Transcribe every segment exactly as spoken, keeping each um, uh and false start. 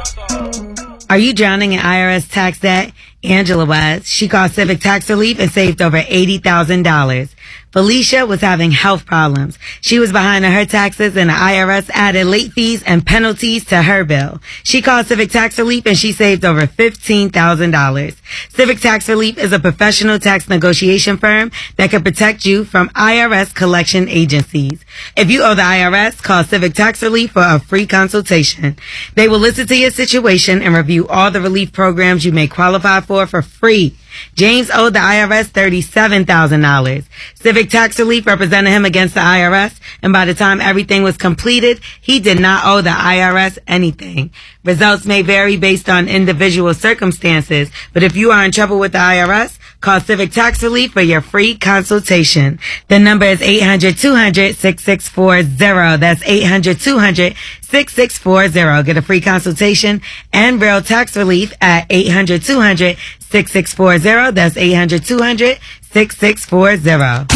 Are you drowning in I R S tax debt? Angela was. She called Civic Tax Relief and saved over eighty thousand dollars. Felicia was having health problems. She was behind on her taxes and the I R S added late fees and penalties to her bill. She called Civic Tax Relief and she saved over fifteen thousand dollars. Civic Tax Relief is a professional tax negotiation firm that can protect you from I R S collection agencies. If you owe the I R S, call Civic Tax Relief for a free consultation. They will listen to your situation and review all the relief programs you may qualify for for free. James owed the I R S thirty-seven thousand dollars. Civic Tax Relief represented him against the I R S, and by the time everything was completed, he did not owe the I R S anything. Results may vary based on individual circumstances, but if you are in trouble with the I R S, call Civic Tax Relief for your free consultation. The number is eight hundred, two hundred, six six four zero. That's eight hundred, two hundred, six six four zero. Get a free consultation and real tax relief at eight hundred, two hundred, six six four zero. That's eight hundred, two hundred, six six four zero.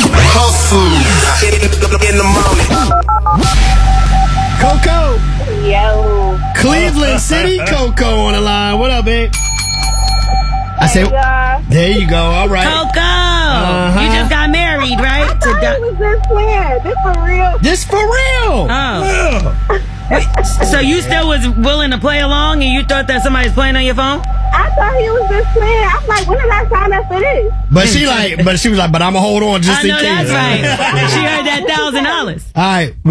Coco. Yo. Cleveland City Coco on the line. What up, babe? I said, Yeah. there you go. All right. Coco, Uh-huh. you just got married, right? I To thought Don- it was this plan. This for real. This for real. Oh. So you still was willing to play along and you thought that somebody was playing on your phone? I thought he was this plan. I'm like, when did I sign up for this? But she like, but she was like, but I'm gonna hold on just I in know case. that's right. She heard that thousand dollars. All right.